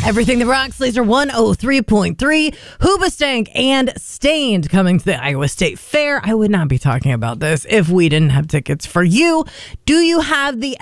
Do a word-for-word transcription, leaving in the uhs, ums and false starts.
Everything that rocks, Laser one oh three point three. Hoobastank and Stained coming to the Iowa State Fair. I would not be talking about this if we didn't have tickets for you. Do you have the